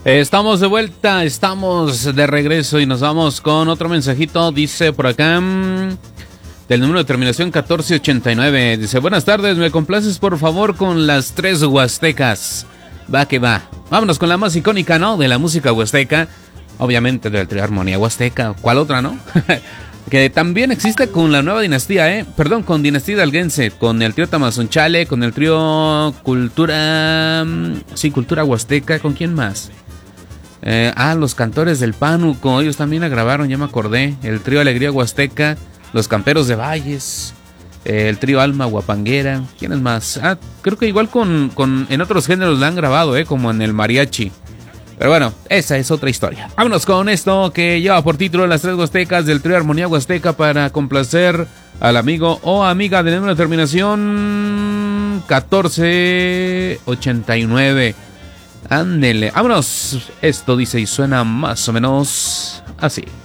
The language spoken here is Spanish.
Estamos de vuelta, estamos de regreso y nos vamos con otro mensajito. Dice por acá, del número de terminación 1489. Dice, buenas tardes, me complaces por favor con las tres huastecas. Va que va. Vámonos con la más icónica, ¿no? De la música huasteca. Obviamente del trío Armonía Huasteca. ¿Cuál otra, no? Que también existe con la nueva dinastía, perdón, con Dinastía Hidalguense, con el trío Tamazunchale, con el trío Cultura... Sí, Cultura Huasteca. ¿Con quién más? Los Cantores del Pánuco, ellos también la grabaron, ya me acordé. El trío Alegría Huasteca, Los Camperos de Valles, el trío Alma Guapanguera. ¿Quiénes más? Creo que igual en otros géneros la han grabado, como en el mariachi. Pero bueno, esa es otra historia. Vámonos con esto que lleva por título Las Tres Huastecas del trío Armonía Huasteca para complacer al amigo o amiga del número de terminación 1489. Ándele, vámonos. Esto dice y suena más o menos así.